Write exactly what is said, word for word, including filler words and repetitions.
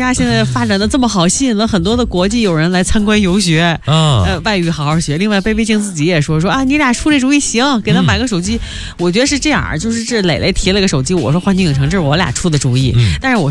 家现在发展的这么好，吸引了很多的国际友人来参观游学。 啊， 呃，外语好好学。另外，贝贝静自己也说说啊，你俩出这主意行，给他买个手机。嗯、我觉得是这样，就是这磊磊提了个手机，我说环球影城这是我俩出的主意，嗯、但是我。